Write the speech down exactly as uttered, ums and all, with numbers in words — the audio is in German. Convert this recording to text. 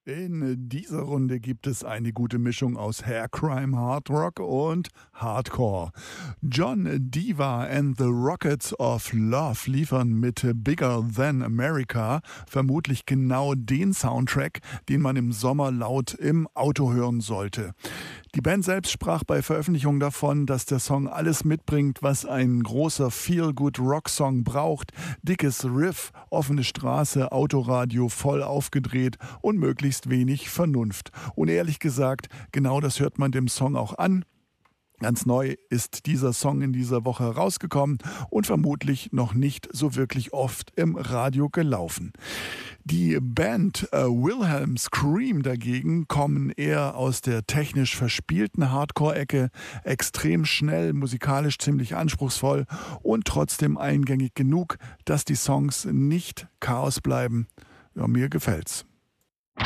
In dieser Runde gibt es eine gute Mischung aus Haircrime Hard Rock und Hardcore. John Diva and the Rockets of Love liefern mit Bigger Than America vermutlich genau den Soundtrack, den man im Sommer laut im Auto hören sollte. Die Band selbst sprach bei Veröffentlichung davon, dass der Song alles mitbringt, was ein großer Feel-Good-Rock-Song braucht. Dickes Riff, offene Straße, Autoradio voll aufgedreht und möglichst wenig Vernunft. Und ehrlich gesagt, genau das hört man dem Song auch an. Ganz neu ist dieser Song in dieser Woche rausgekommen und vermutlich noch nicht so wirklich oft im Radio gelaufen. Die Band äh, Wilhelm Scream dagegen kommen eher aus der technisch verspielten Hardcore-Ecke, extrem schnell, musikalisch ziemlich anspruchsvoll und trotzdem eingängig genug, dass die Songs nicht Chaos bleiben. Ja, mir gefällt's.